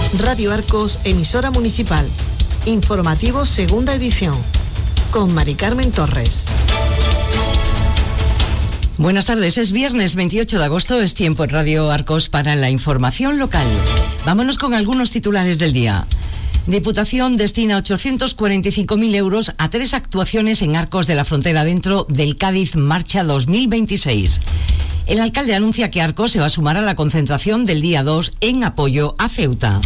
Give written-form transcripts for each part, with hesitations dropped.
Radio Arcos, emisora municipal. Informativo segunda edición. Con Mari Carmen Torres. Buenas tardes, es viernes 28 de agosto, es tiempo en Radio Arcos para la información local. Vámonos con algunos titulares del día. Diputación destina 845.000 euros a 3 actuaciones en Arcos de la Frontera dentro del Cádiz Marcha 2026. El alcalde anuncia que Arcos se va a sumar a la concentración del día 2 en apoyo a Ceuta.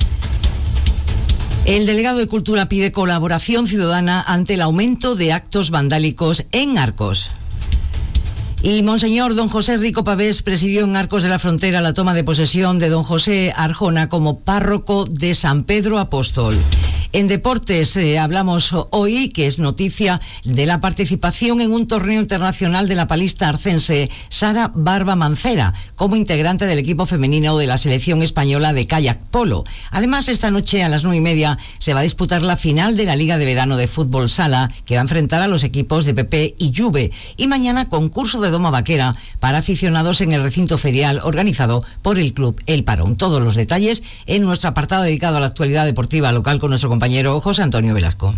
El delegado de Cultura pide colaboración ciudadana ante el aumento de actos vandálicos en Arcos. Y Monseñor Don José Rico Pavés presidió en Arcos de la Frontera la toma de posesión de Don José Arjona como párroco de San Pedro Apóstol. En deportes hablamos hoy, que es noticia, de la participación en un torneo internacional de la palista arcense Sara Barba Mancera, como integrante del equipo femenino de la selección española de kayak polo. Además, esta noche a las 9:30 se va a disputar la final de la Liga de Verano de Fútbol Sala, que va a enfrentar a los equipos de PP y Juve. Y mañana concurso de doma vaquera para aficionados en el recinto ferial organizado por el Club El Parón. Todos los detalles en nuestro apartado dedicado a la actualidad deportiva local con nuestro compañero José Antonio Velasco.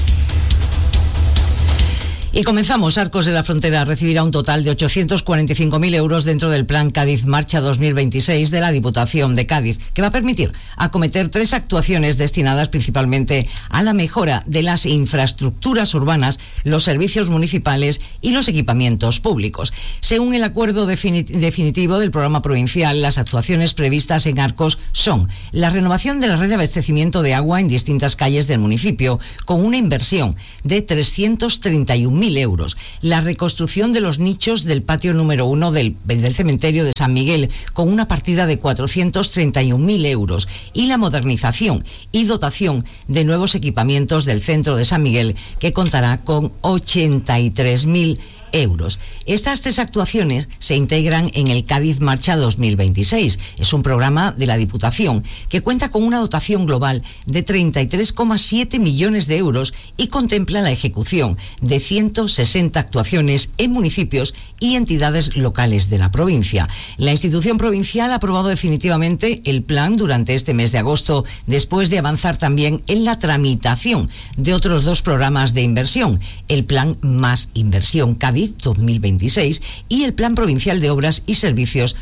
Y comenzamos. Arcos de la Frontera recibirá un total de 845.000 euros dentro del Plan Cádiz Marcha 2026 de la Diputación de Cádiz, que va a permitir acometer 3 actuaciones destinadas principalmente a la mejora de las infraestructuras urbanas, los servicios municipales y los equipamientos públicos. Según el acuerdo definitivo del programa provincial, las actuaciones previstas en Arcos son la renovación de la red de abastecimiento de agua en distintas calles del municipio, con una inversión de 331.000 euros, la reconstrucción de los nichos del patio número 1 del cementerio de San Miguel con una partida de 431.000 euros y la modernización y dotación de nuevos equipamientos del centro de San Miguel, que contará con 83.000 euros. Estas 3 actuaciones se integran en el Cádiz Marcha 2026. Es un programa de la Diputación que cuenta con una dotación global de 33,7 millones de euros y contempla la ejecución de 160 actuaciones en municipios y entidades locales de la provincia. La institución provincial ha aprobado definitivamente el plan durante este mes de agosto, después de avanzar también en la tramitación de otros 2 programas de inversión, el Plan Más Inversión Cádiz 2026 y el Plan Provincial de Obras y Servicios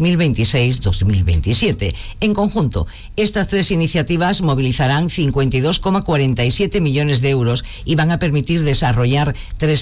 2026-2027. En conjunto, estas 3 iniciativas movilizarán 52,47 millones de euros y van a permitir desarrollar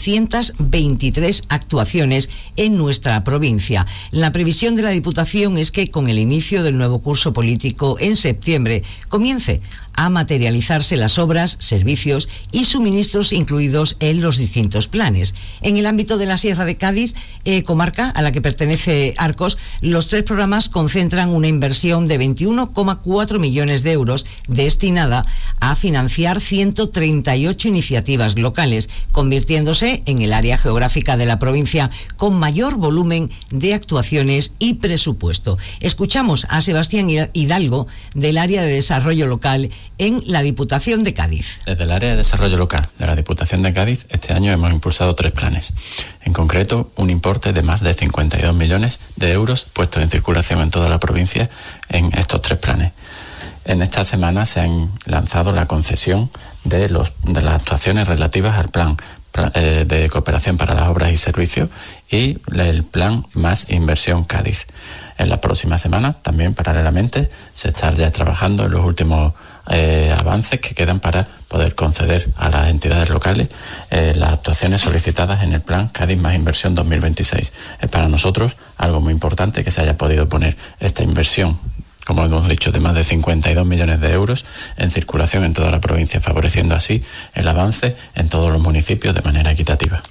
323 actuaciones en nuestra provincia. La previsión de la Diputación es que con el inicio del nuevo curso político en septiembre comience a materializarse las obras, servicios y suministros incluidos en los distintos planes. En el ámbito de la Sierra de Cádiz, comarca a la que pertenece Arcos, los 3 programas concentran una inversión de 21,4 millones de euros destinada a financiar 138 iniciativas locales, convirtiéndose en el área geográfica de la provincia con mayor volumen de actuaciones y presupuesto. Escuchamos a Sebastián Hidalgo del área de desarrollo local en la Diputación de Cádiz. Desde el área de desarrollo local de la Diputación de Cádiz, este año hemos impulsado 3 planes. En concreto, un importe de más de 52 millones de euros puestos en circulación en toda la provincia en estos 3 planes. En esta semana se han lanzado la concesión de las actuaciones relativas al plan de cooperación para las obras y servicios y el Plan Más Inversión Cádiz. En la próxima semana, también paralelamente, se está ya trabajando en los últimos avances que quedan para poder conceder a las entidades locales las actuaciones solicitadas en el Plan Cádiz Más Inversión 2026. Es para nosotros algo muy importante que se haya podido poner esta inversión, como hemos dicho, de más de 52 millones de euros en circulación en toda la provincia, favoreciendo así el avance en todos los municipios de manera equitativa.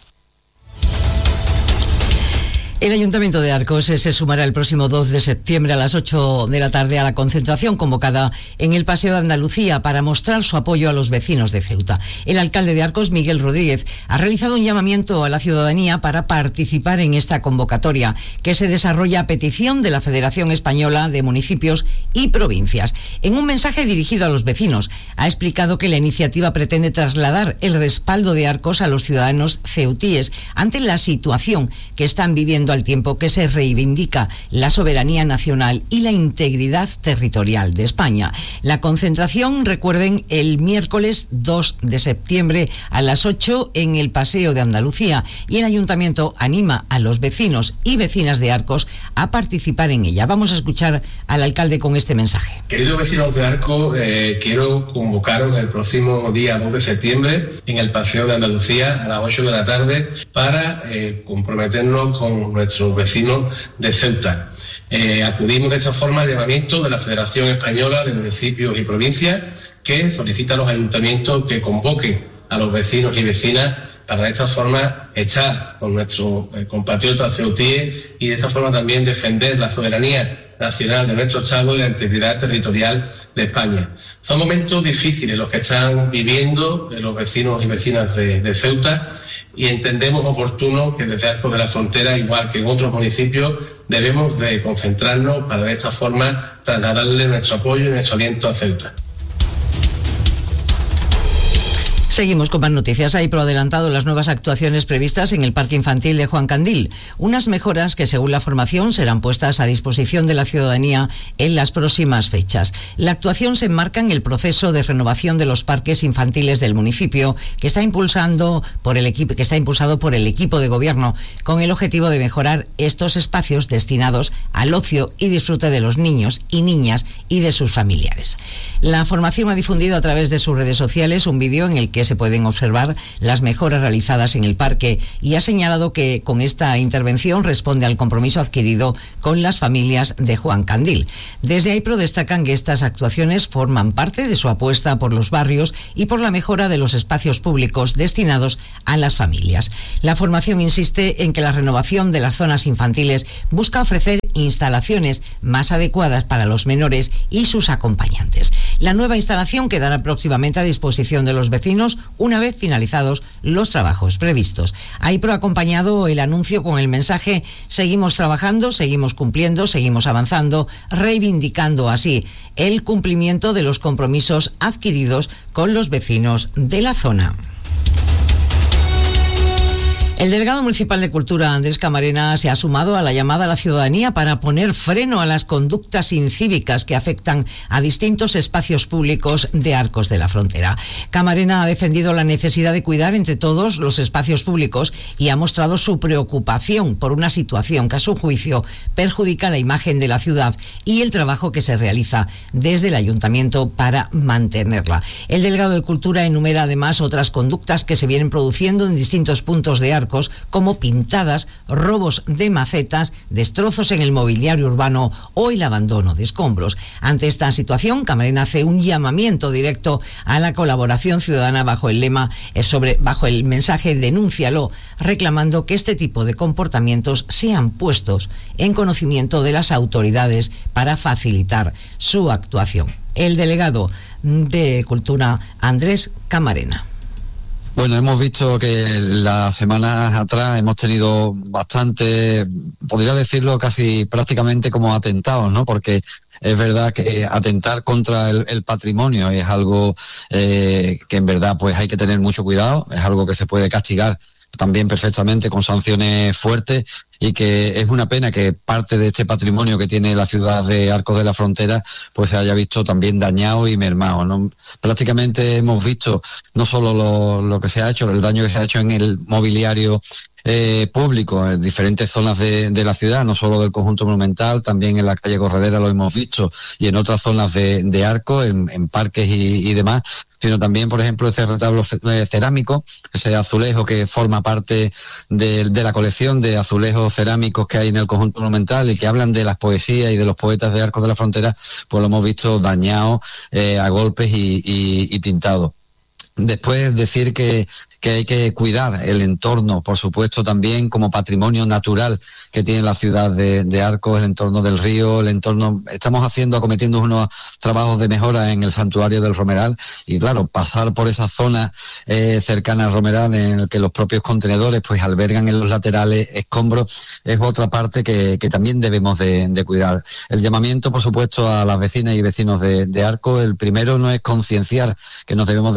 El Ayuntamiento de Arcos se sumará el próximo 2 de septiembre a las 8 de la tarde a la concentración convocada en el Paseo de Andalucía para mostrar su apoyo a los vecinos de Ceuta. El alcalde de Arcos, Miguel Rodríguez, ha realizado un llamamiento a la ciudadanía para participar en esta convocatoria, que se desarrolla a petición de la Federación Española de Municipios y Provincias. En un mensaje dirigido a los vecinos, ha explicado que la iniciativa pretende trasladar el respaldo de Arcos a los ciudadanos ceutíes ante la situación que están viviendo pasando al tiempo que se reivindica la soberanía nacional y la integridad territorial de España. La concentración, recuerden, el miércoles 2 de septiembre a las 8 en el Paseo de Andalucía, y el Ayuntamiento anima a los vecinos y vecinas de Arcos a participar en ella. Vamos a escuchar al alcalde con este mensaje. Queridos vecinos de Arcos, quiero convocaros el próximo día 2 de septiembre en el Paseo de Andalucía a las 8 de la tarde para comprometernos con nuestros vecinos de Ceuta. Acudimos de esta forma al llamamiento de la Federación Española de Municipios y Provincias, que solicita a los ayuntamientos que convoquen a los vecinos y vecinas para de esta forma echar con nuestros compatriotas ceutíes y de esta forma también defender la soberanía nacional de nuestro Estado y la integridad territorial de España. Son momentos difíciles los que están viviendo los vecinos y vecinas de Ceuta, y entendemos oportuno que desde Arcos de la Frontera, igual que en otros municipios, debemos de concentrarnos para de esta forma trasladarle nuestro apoyo y nuestro aliento a Ceuta. Seguimos con más noticias. Hay adelantado las nuevas actuaciones previstas en el Parque Infantil de Juan Candil. Unas mejoras que, según la formación, serán puestas a disposición de la ciudadanía en las próximas fechas. La actuación se enmarca en el proceso de renovación de los parques infantiles del municipio, que está impulsado por el equipo de gobierno, con el objetivo de mejorar estos espacios destinados al ocio y disfrute de los niños y niñas y de sus familiares. La formación ha difundido a través de sus redes sociales un vídeo en el que se pueden observar las mejoras realizadas en el parque, y ha señalado que con esta intervención responde al compromiso adquirido con las familias de Juan Candil. Desde AIPRO destacan que estas actuaciones forman parte de su apuesta por los barrios y por la mejora de los espacios públicos destinados a las familias. La formación insiste en que la renovación de las zonas infantiles busca ofrecer instalaciones más adecuadas para los menores y sus acompañantes. La nueva instalación quedará próximamente a disposición de los vecinos una vez finalizados los trabajos previstos. AIPRO ha acompañado el anuncio con el mensaje: seguimos trabajando, seguimos cumpliendo, seguimos avanzando, reivindicando así el cumplimiento de los compromisos adquiridos con los vecinos de la zona. El delegado municipal de Cultura, Andrés Camarena, se ha sumado a la llamada a la ciudadanía para poner freno a las conductas incívicas que afectan a distintos espacios públicos de Arcos de la Frontera. Camarena ha defendido la necesidad de cuidar entre todos los espacios públicos y ha mostrado su preocupación por una situación que, a su juicio, perjudica la imagen de la ciudad y el trabajo que se realiza desde el ayuntamiento para mantenerla. El delegado de Cultura enumera además otras conductas que se vienen produciendo en distintos puntos de Arcos, como pintadas, robos de macetas, destrozos en el mobiliario urbano o el abandono de escombros. Ante esta situación, Camarena hace un llamamiento directo a la colaboración ciudadana bajo el mensaje "denúncialo", reclamando que este tipo de comportamientos sean puestos en conocimiento de las autoridades para facilitar su actuación. El delegado de Cultura, Andrés Camarena. Bueno, hemos visto que las semanas atrás hemos tenido bastante, podría decirlo casi prácticamente como atentados, ¿no? Porque es verdad que atentar contra el patrimonio es algo que en verdad pues hay que tener mucho cuidado, es algo que se puede castigar también perfectamente con sanciones fuertes, y que es una pena que parte de este patrimonio que tiene la ciudad de Arcos de la Frontera pues se haya visto también dañado y mermado, ¿no? Prácticamente hemos visto no solo lo que se ha hecho, el daño que se ha hecho en el mobiliario público en diferentes zonas de la ciudad, no solo del conjunto monumental, también en la calle Corredera lo hemos visto, y en otras zonas de Arcos, en parques y demás, sino también, por ejemplo, ese retablo cerámico, ese azulejo que forma parte de la colección de azulejos cerámicos que hay en el conjunto monumental y que hablan de las poesías y de los poetas de Arcos de la Frontera, pues lo hemos visto dañado a golpes y pintado. Después decir que hay que cuidar el entorno, por supuesto, también como patrimonio natural que tiene la ciudad de Arcos, el entorno del río, el entorno. Estamos acometiendo unos trabajos de mejora en el santuario del Romeral, y claro, pasar por esa zona cercana al Romeral, en el que los propios contenedores pues albergan en los laterales escombros, es otra parte que también debemos de cuidar. El llamamiento, por supuesto, a las vecinas y vecinos de Arcos, el primero no es concienciar, que nos debemos de concienciar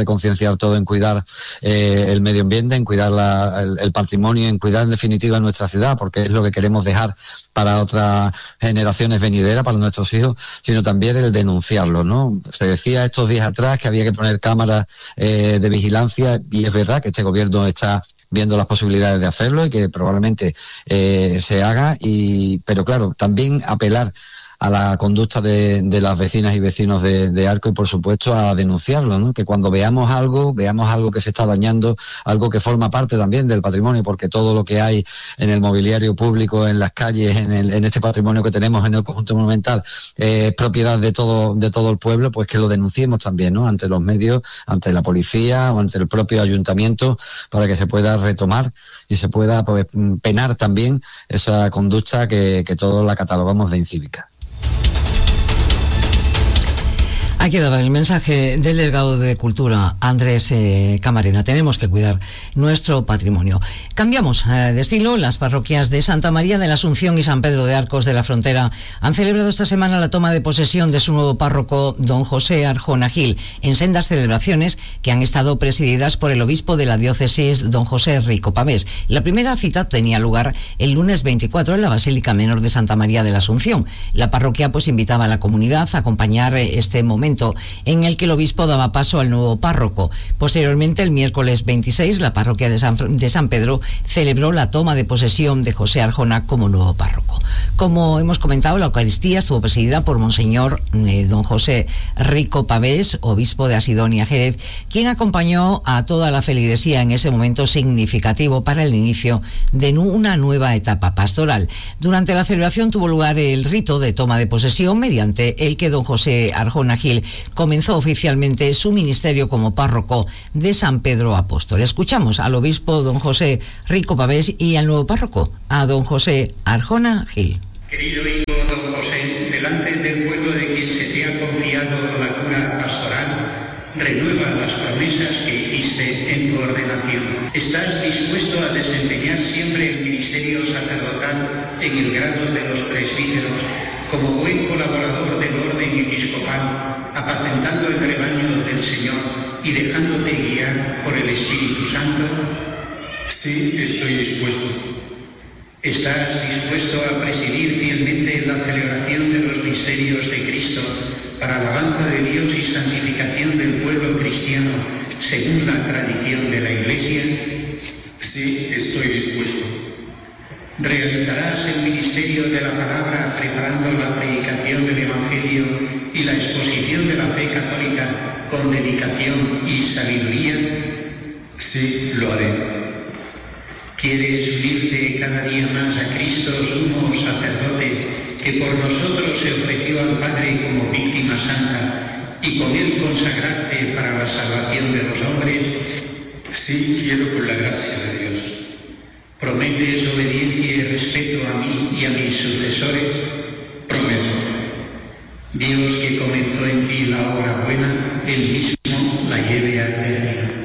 potenciar todo en cuidar el medio ambiente, en cuidar el patrimonio, en cuidar en definitiva nuestra ciudad, porque es lo que queremos dejar para otras generaciones venideras, para nuestros hijos, sino también el denunciarlo, ¿no? Se decía estos días atrás que había que poner cámaras de vigilancia, y es verdad que este gobierno está viendo las posibilidades de hacerlo y que probablemente se haga, pero claro, también apelar a la conducta de las vecinas y vecinos de Arcos, y por supuesto a denunciarlo, ¿no? Que cuando veamos algo que se está dañando, algo que forma parte también del patrimonio, porque todo lo que hay en el mobiliario público, en las calles, en este patrimonio que tenemos en el conjunto monumental, es propiedad de todo el pueblo, pues que lo denunciemos también, ¿no? Ante los medios, ante la policía o ante el propio ayuntamiento, para que se pueda retomar y se pueda, pues, penar también esa conducta que todos la catalogamos de incívica. Aquí daba el mensaje del delegado de Cultura, Andrés Camarena. Tenemos que cuidar nuestro patrimonio. Cambiamos de estilo. Las parroquias de Santa María de la Asunción y San Pedro de Arcos de la Frontera han celebrado esta semana la toma de posesión de su nuevo párroco, don José Arjona Gil, en sendas celebraciones que han estado presididas por el obispo de la diócesis, don José Rico Pavés. La primera cita tenía lugar el lunes 24 en la Basílica Menor de Santa María de la Asunción. La parroquia pues invitaba a la comunidad a acompañar este momento en el que el obispo daba paso al nuevo párroco. Posteriormente, el miércoles 26, la parroquia de San Pedro celebró la toma de posesión de José Arjona como nuevo párroco. Como hemos comentado, la Eucaristía estuvo presidida por Monseñor don José Rico Pavés, obispo de Asidonia Jerez, quien acompañó a toda la feligresía en ese momento significativo para el inicio de una nueva etapa pastoral. Durante la celebración tuvo lugar el rito de toma de posesión, mediante el que don José Arjona Gil comenzó oficialmente su ministerio como párroco de San Pedro Apóstol. Escuchamos al obispo don José Rico Pavés y al nuevo párroco, a don José Arjona Gil. Querido hijo don José, delante del pueblo de quien se te ha confiado la cura pastoral, renueva las promesas que hiciste en tu ordenación. ¿Estás dispuesto a desempeñar siempre el ministerio sacerdotal en el grado de los presbíteros, como buen colaborador del orden episcopal, apacentando el rebaño del Señor y dejándote guiar por el Espíritu Santo? Sí, estoy dispuesto. ¿Estás dispuesto a presidir fielmente la celebración de los misterios de Cristo para alabanza de Dios y santificación del pueblo cristiano según la tradición de la Iglesia? Sí, estoy dispuesto. ¿Realizarás el ministerio de la palabra preparando la predicación del Evangelio y la exposición de la fe católica con dedicación y sabiduría? Sí, lo haré. ¿Quieres unirte cada día más a Cristo, sumo sacerdote, que por nosotros se ofreció al Padre como víctima santa, y con él consagrarte para la salvación de los hombres? Sí, quiero, por la gracia de Dios. ¿Prometes obediencia y respeto a mí y a mis sucesores? Prometo. Dios, que comenzó en ti la obra buena, él mismo la lleve a término.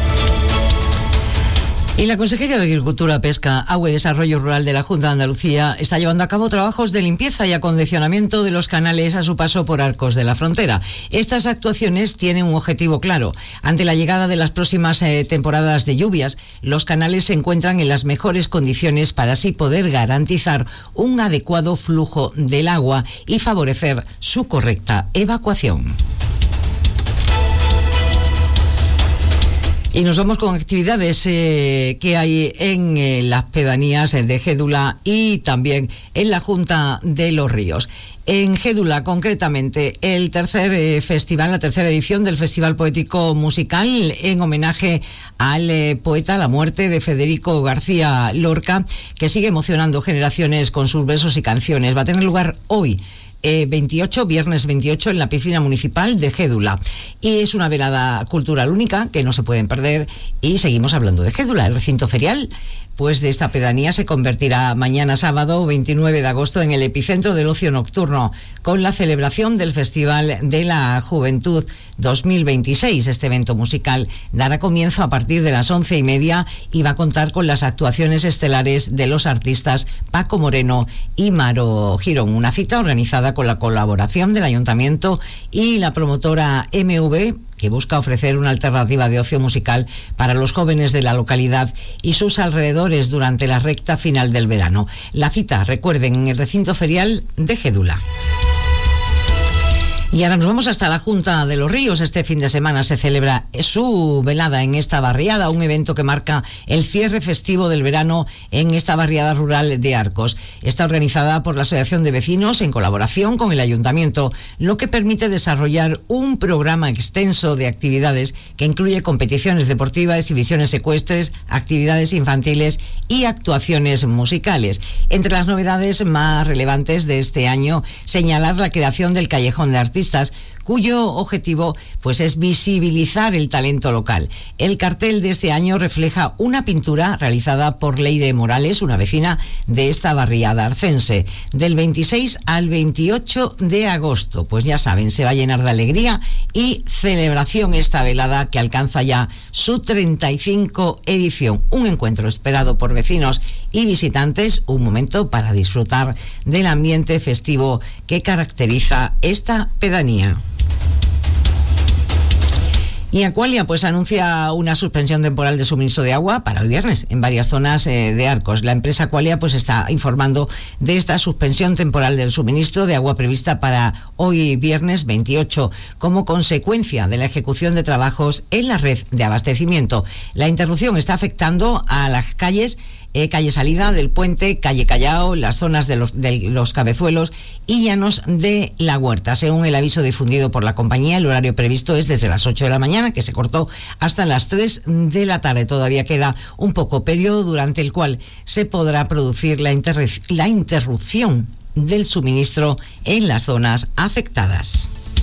Y la Consejería de Agricultura, Pesca, Agua y Desarrollo Rural de la Junta de Andalucía está llevando a cabo trabajos de limpieza y acondicionamiento de los canales a su paso por Arcos de la Frontera. Estas actuaciones tienen un objetivo claro. Ante la llegada de las próximas temporadas de lluvias, los canales se encuentran en las mejores condiciones para así poder garantizar un adecuado flujo del agua y favorecer su correcta evacuación. Y nos vamos con actividades que hay en las pedanías de Gédula y también en la Junta de los Ríos. En Gédula, concretamente, el tercer festival, la tercera edición del Festival Poético Musical en homenaje al poeta, la muerte de Federico García Lorca, que sigue emocionando generaciones con sus versos y canciones. Va a tener lugar hoy, viernes 28, en la piscina municipal de Gédula. Y es una velada cultural única que no se pueden perder. Y seguimos hablando de Gédula. El recinto ferial, pues, de esta pedanía se convertirá mañana sábado 29 de agosto en el epicentro del ocio nocturno, con la celebración del Festival de la Juventud 2026. Este evento musical dará comienzo a partir de las 11:30 y va a contar con las actuaciones estelares de los artistas Paco Moreno y Maro Girón. Una cita organizada con la colaboración del Ayuntamiento y la promotora MV, que busca ofrecer una alternativa de ocio musical para los jóvenes de la localidad y sus alrededores durante la recta final del verano. La cita, recuerden, en el recinto ferial de Gédula. Y ahora nos vamos hasta la Junta de los Ríos. Este fin de semana se celebra su velada en esta barriada, un evento que marca el cierre festivo del verano en esta barriada rural de Arcos. Está organizada por la Asociación de Vecinos en colaboración con el Ayuntamiento, lo que permite desarrollar un programa extenso de actividades que incluye competiciones deportivas, exhibiciones ecuestres, actividades infantiles y actuaciones musicales. Entre las novedades más relevantes de este año, señalar la creación del Callejón de Artistas, cuyo objetivo pues es visibilizar el talento local. El cartel de este año refleja una pintura realizada por Leire Morales, una vecina de esta barriada arcense, del 26 al 28 de agosto. Pues ya saben, se va a llenar de alegría y celebración esta velada que alcanza ya su 35 edición. Un encuentro esperado por vecinos y visitantes, un momento para disfrutar del ambiente festivo que caracteriza esta pedanía. Y Aqualia pues anuncia una suspensión temporal de suministro de agua para hoy viernes en varias zonas de Arcos. La empresa Aqualia pues está informando de esta suspensión temporal del suministro de agua prevista para hoy viernes 28 como consecuencia de la ejecución de trabajos en la red de abastecimiento. La interrupción está afectando a las calles calle Salida del Puente, calle Callao, las zonas de los Cabezuelos y llanos de la Huerta. Según el aviso difundido por la compañía, el horario previsto es desde las 8 de la mañana, que se cortó, hasta las 3 de la tarde. Todavía queda un poco periodo durante el cual se podrá producir la interrupción del suministro en las zonas afectadas.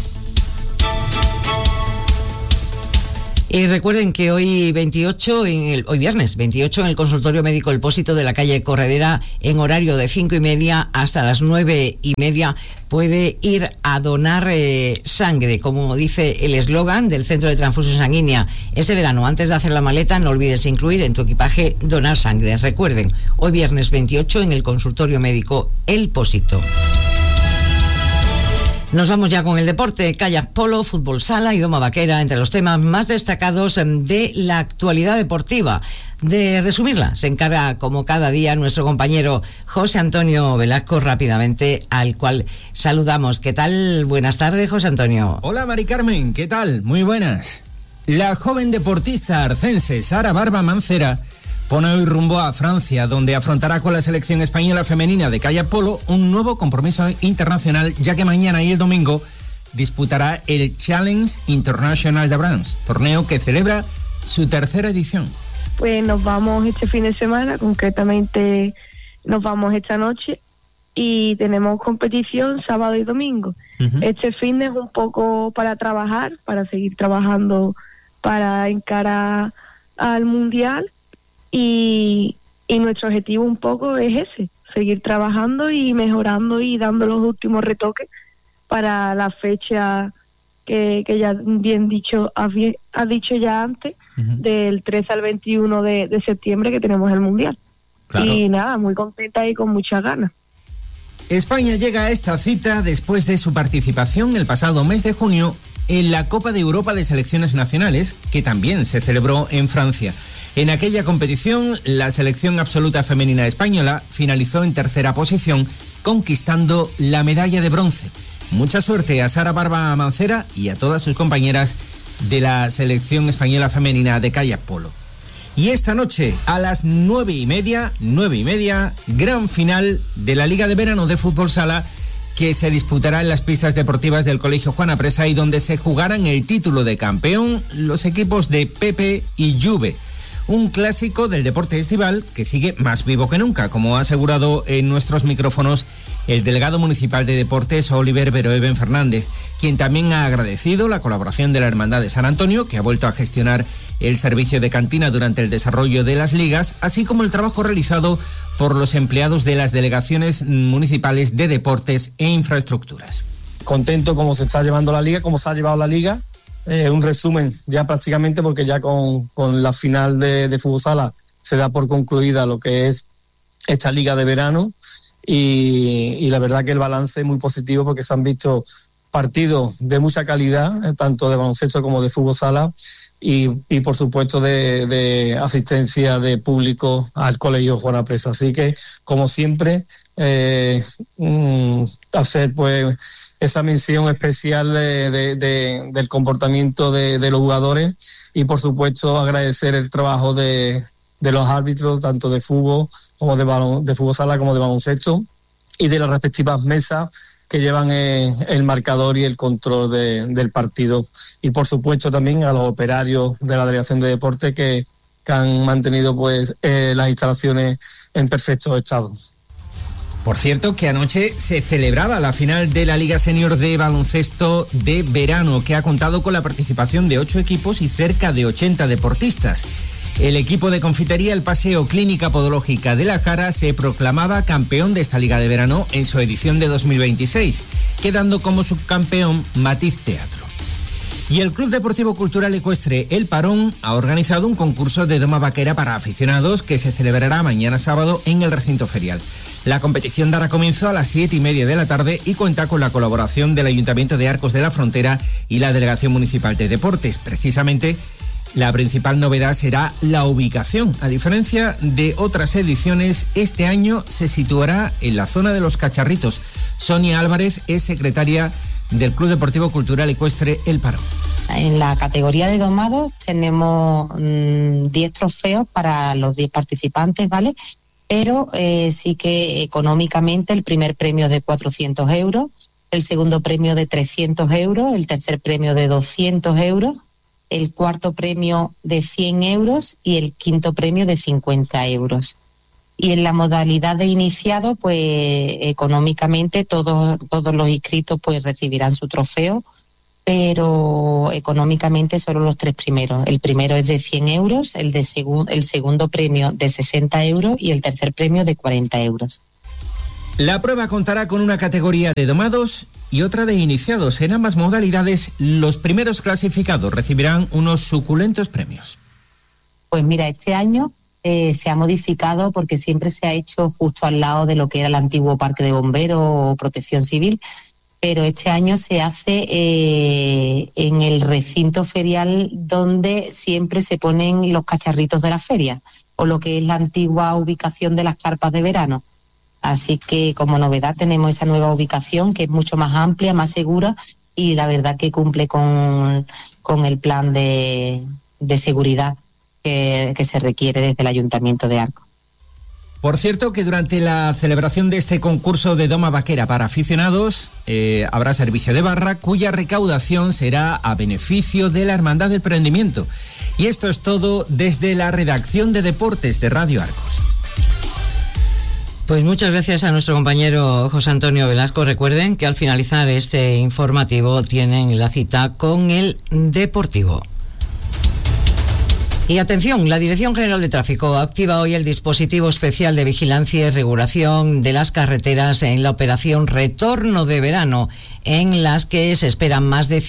Y recuerden que hoy viernes 28 en el consultorio médico El Pósito de la calle Corredera, en horario de 5:30 hasta las 9:30, puede ir a donar sangre, como dice el eslogan del Centro de Transfusión Sanguínea. Este verano, antes de hacer la maleta, no olvides incluir en tu equipaje donar sangre. Recuerden, hoy viernes 28 en el consultorio médico El Pósito. Nos vamos ya con el deporte. Kayak polo, fútbol sala y doma vaquera, entre los temas más destacados de la actualidad deportiva. De resumirla, se encarga como cada día nuestro compañero José Antonio Velasco, rápidamente, al cual saludamos. ¿Qué tal? Buenas tardes, José Antonio. Hola, Mari Carmen, ¿qué tal? Muy buenas. La joven deportista arcense Sara Barba Mancera pone hoy rumbo a Francia, donde afrontará con la selección española femenina de kayak polo un nuevo compromiso internacional, ya que mañana y el domingo disputará el Challenge International de France, torneo que celebra su tercera edición. Pues nos vamos este fin de semana, concretamente nos vamos esta noche y tenemos competición sábado y domingo. Uh-huh. Este fin es un poco para trabajar, para seguir trabajando para encarar al Mundial. Y nuestro objetivo un poco es ese, seguir trabajando y mejorando y dando los últimos retoques para la fecha que ya bien dicho, has dicho ya antes, uh-huh, del 13 al 21 de septiembre, que tenemos el Mundial. Claro. Y nada, muy contenta y con muchas ganas. España llega a esta cita después de su participación el pasado mes de junio en la Copa de Europa de Selecciones Nacionales, que también se celebró en Francia. En aquella competición, la selección absoluta femenina española finalizó en tercera posición, conquistando la medalla de bronce. Mucha suerte a Sara Barba Mancera y a todas sus compañeras de la selección española femenina de kayak polo. Y esta noche, a las 9:30, gran final de la Liga de Verano de Fútbol Sala, que se disputará en las pistas deportivas del Colegio Juan Apresa y donde se jugarán el título de campeón los equipos de Pepe y Juve. Un clásico del deporte estival que sigue más vivo que nunca, como ha asegurado en nuestros micrófonos el delegado municipal de deportes, Oliver Beroeben Fernández, quien también ha agradecido la colaboración de la Hermandad de San Antonio, que ha vuelto a gestionar el servicio de cantina durante el desarrollo de las ligas, así como el trabajo realizado por los empleados de las delegaciones municipales de deportes e infraestructuras. Contento cómo se está llevando la liga, cómo se ha llevado la liga. Un resumen ya prácticamente, porque ya con la final de fútbol sala se da por concluida lo que es esta liga de verano y la verdad que el balance es muy positivo, porque se han visto partidos de mucha calidad, tanto de baloncesto como de fútbol sala, y por supuesto de asistencia de público al Colegio Juana Presa. Así que, como siempre, hacer pues esa mención especial del comportamiento de los jugadores, y por supuesto agradecer el trabajo de los árbitros, tanto de fútbol como de fútbol sala como de baloncesto, y de las respectivas mesas que llevan el marcador y el control del partido, y por supuesto también a los operarios de la Delegación de Deporte que han mantenido pues las instalaciones en perfecto estado. Por cierto, que anoche se celebraba la final de la Liga Senior de Baloncesto de Verano, que ha contado con la participación de 8 equipos y cerca de 80 deportistas. El equipo de confitería El Paseo Clínica Podológica de La Jara se proclamaba campeón de esta Liga de Verano en su edición de 2026, quedando como subcampeón Matiz Teatro. Y el Club Deportivo Cultural Ecuestre El Parón ha organizado un concurso de doma vaquera para aficionados que se celebrará mañana sábado en el recinto ferial. La competición dará comienzo a las 7:30 de la tarde y cuenta con la colaboración del Ayuntamiento de Arcos de la Frontera y la Delegación Municipal de Deportes. Precisamente, la principal novedad será la ubicación. A diferencia de otras ediciones, este año se situará en la zona de los Cacharritos. Sonia Álvarez es secretaria del Club Deportivo Cultural Ecuestre El Parón. En la categoría de domados tenemos 10 trofeos para los 10 participantes, ¿vale? Pero sí que económicamente el primer premio es de 400 euros, el segundo premio de 300 euros, el tercer premio de 200 euros, el cuarto premio de 100 euros y el quinto premio de 50 euros. Y en la modalidad de iniciado, pues económicamente todos los inscritos pues recibirán su trofeo, pero económicamente solo los 3 primeros. El primero es de 100 euros, el segundo premio de 60 euros y el tercer premio de 40 euros. La prueba contará con una categoría de domados y otra de iniciados. En ambas modalidades, los primeros clasificados recibirán unos suculentos premios. Pues mira, este año se ha modificado porque siempre se ha hecho justo al lado de lo que era el antiguo Parque de Bomberos o Protección Civil, pero este año se hace en el recinto ferial donde siempre se ponen los cacharritos de la feria, o lo que es la antigua ubicación de las carpas de verano. Así que como novedad tenemos esa nueva ubicación que es mucho más amplia, más segura, y la verdad que cumple con el plan de seguridad que se requiere desde el Ayuntamiento de Arcos. Por cierto, que durante la celebración de este concurso de doma vaquera para aficionados habrá servicio de barra cuya recaudación será a beneficio de la Hermandad del Prendimiento. Y esto es todo desde la redacción de Deportes de Radio Arcos. Pues muchas gracias a nuestro compañero José Antonio Velasco. Recuerden que al finalizar este informativo tienen la cita con el Deportivo. Y atención, la Dirección General de Tráfico activa hoy el dispositivo especial de vigilancia y regulación de las carreteras en la operación Retorno de Verano, en las que se esperan más de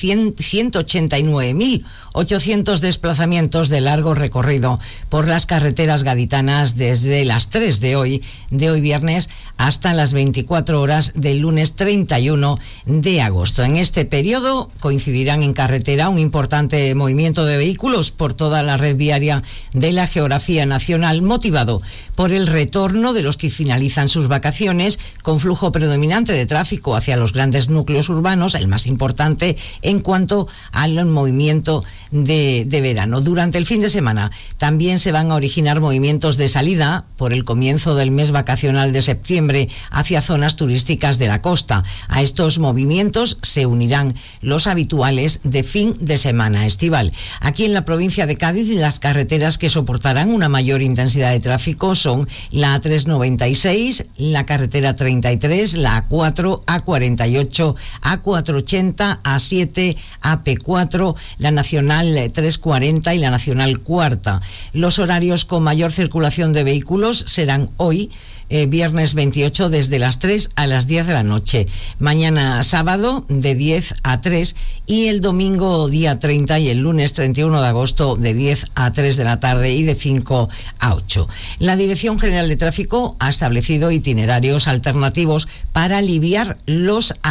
189.800 desplazamientos de largo recorrido por las carreteras gaditanas desde las 3 de hoy viernes, hasta las 24 horas del lunes 31 de agosto. En este periodo coincidirán en carretera un importante movimiento de vehículos por toda la red viaria de la geografía nacional, motivado por el retorno de los que finalizan sus vacaciones, con flujo predominante de tráfico hacia los grandes núcleos urbanos, el más importante en cuanto al movimiento de verano. Durante el fin de semana también se van a originar movimientos de salida por el comienzo del mes vacacional de septiembre hacia zonas turísticas de la costa. A estos movimientos se unirán los habituales de fin de semana estival. Aquí en la provincia de Cádiz, las carreteras que soportarán una mayor intensidad de tráfico son la A396, la carretera 33, la A4, A48, A480, A7, AP4, la Nacional 340 y la Nacional Cuarta. Los horarios con mayor circulación de vehículos serán hoy, viernes 28, desde las 3 a las 10 de la noche, mañana sábado de 10 a 3 y el domingo día 30 y el lunes 31 de agosto de 10 a 3 de la tarde y de 5 a 8. La Dirección General de Tráfico ha establecido itinerarios alternativos para aliviar los atascos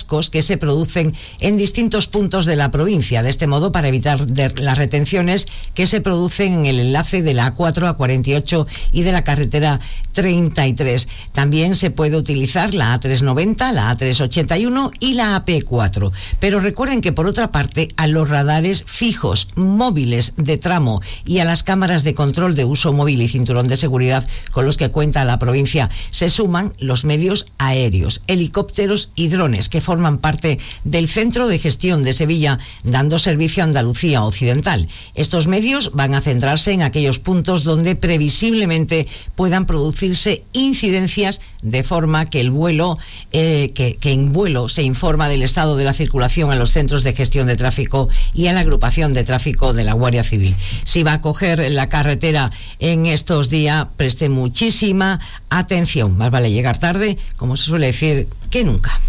atascos que se producen en distintos puntos de la provincia. De este modo, para evitar las retenciones que se producen en el enlace de la A4, A48 y de la carretera 33. También se puede utilizar la A390, la A381 y la AP4. Pero recuerden que, por otra parte, a los radares fijos, móviles de tramo y a las cámaras de control de uso móvil y cinturón de seguridad con los que cuenta la provincia se suman los medios aéreos, helicópteros y drones que forman parte del Centro de Gestión de Sevilla, dando servicio a Andalucía Occidental. Estos medios van a centrarse en aquellos puntos donde previsiblemente puedan producirse incidencias, de forma que el vuelo, que en vuelo se informa del estado de la circulación a los centros de gestión de tráfico y a la agrupación de tráfico de la Guardia Civil. Si va a coger la carretera en estos días, preste muchísima atención. Más vale llegar tarde, como se suele decir, que nunca.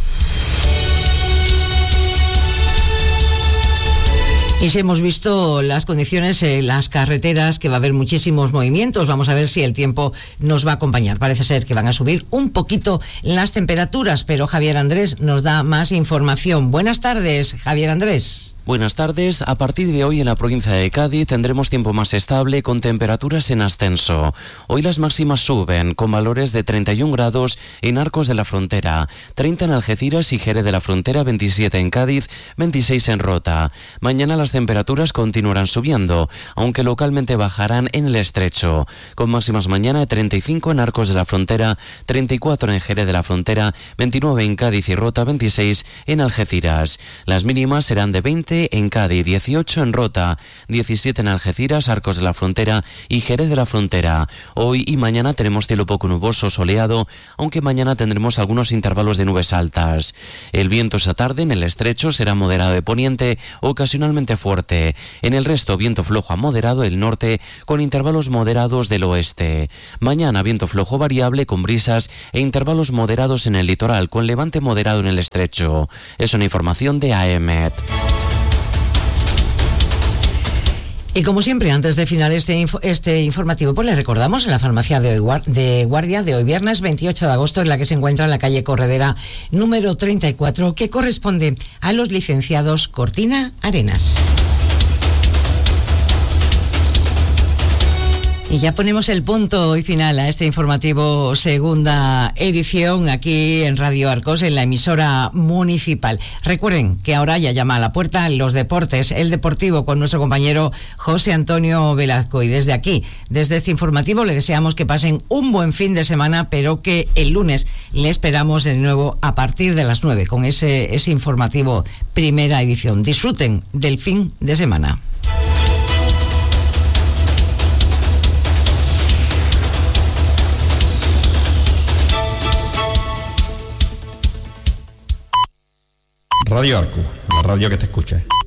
Y si hemos visto las condiciones en las carreteras, que va a haber muchísimos movimientos, vamos a ver si el tiempo nos va a acompañar. Parece ser que van a subir un poquito las temperaturas, pero Javier Andrés nos da más información. Buenas tardes, Javier Andrés. Buenas tardes. A partir de hoy en la provincia de Cádiz tendremos tiempo más estable con temperaturas en ascenso. Hoy las máximas suben con valores de 31 grados en Arcos de la Frontera, 30 en Algeciras y Jerez de la Frontera, 27 en Cádiz, 26 en Rota. Mañana las temperaturas continuarán subiendo, aunque localmente bajarán en el Estrecho, con máximas mañana de 35 en Arcos de la Frontera, 34 en Jerez de la Frontera, 29 en Cádiz y Rota, 26 en Algeciras. Las mínimas serán de 20 en Cádiz, 18 en Rota, 17 en Algeciras, Arcos de la Frontera y Jerez de la Frontera. Hoy y mañana tenemos cielo poco nuboso, soleado, aunque mañana tendremos algunos intervalos de nubes altas. El viento esta tarde en el Estrecho será moderado de poniente, ocasionalmente fuerte. En el resto, viento flojo a moderado del norte, con intervalos moderados del oeste. Mañana, viento flojo variable con brisas e intervalos moderados en el litoral, con levante moderado en el Estrecho. Es una información de AEMET. Y como siempre, antes de final este informativo, pues le recordamos en la farmacia de guardia de hoy viernes 28 de agosto, en la que se encuentra en la calle Corredera número 34, que corresponde a los licenciados Cortina Arenas. Y ya ponemos el punto y final a este informativo segunda edición aquí en Radio Arcos, en la emisora municipal. Recuerden que ahora ya llama a la puerta los deportes, el deportivo, con nuestro compañero José Antonio Velasco. Y desde aquí, desde este informativo, le deseamos que pasen un buen fin de semana, pero que el lunes le esperamos de nuevo a partir de las 9 con ese informativo primera edición. Disfruten del fin de semana. Radio Arco, la radio que te escucha.